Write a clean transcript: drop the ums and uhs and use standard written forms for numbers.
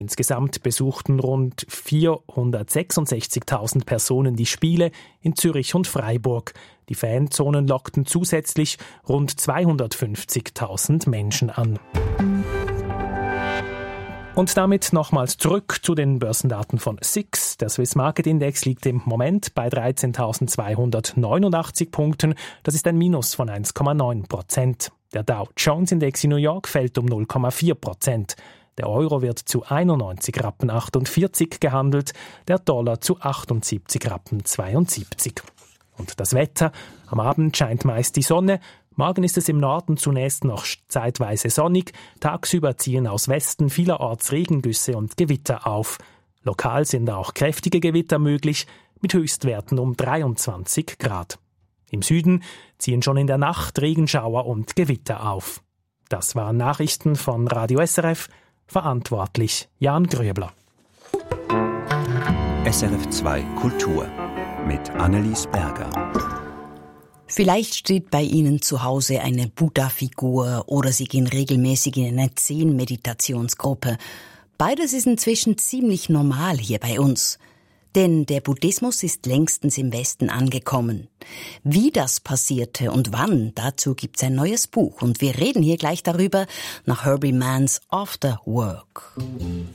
Insgesamt besuchten rund 466.000 Personen die Spiele in Zürich und Freiburg. Die Fanzonen lockten zusätzlich rund 250.000 Menschen an. Und damit nochmals zurück zu den Börsendaten von SIX. Der Swiss Market Index liegt im Moment bei 13.289 Punkten. Das ist ein Minus von 1,9%. Der Dow Jones Index in New York fällt um 0,4%. Der Euro wird zu 91,48 Rappen gehandelt, der Dollar zu 78,72 Rappen. Und das Wetter: Am Abend scheint meist die Sonne. Morgen ist es im Norden zunächst noch zeitweise sonnig. Tagsüber ziehen aus Westen vielerorts Regengüsse und Gewitter auf. Lokal sind auch kräftige Gewitter möglich, mit Höchstwerten um 23 Grad. Im Süden ziehen schon in der Nacht Regenschauer und Gewitter auf. Das waren Nachrichten von Radio SRF. Verantwortlich Jan Gröbler. SRF 2 Kultur mit Annelies Berger. Vielleicht steht bei Ihnen zu Hause eine Buddha-Figur oder Sie gehen regelmäßig in eine Zen-Meditationsgruppe. Beides ist inzwischen ziemlich normal hier bei uns. Denn der Buddhismus ist längstens im Westen angekommen. Wie das passierte und wann, dazu gibt's ein neues Buch. Und wir reden hier gleich darüber nach Herbie Manns After Work.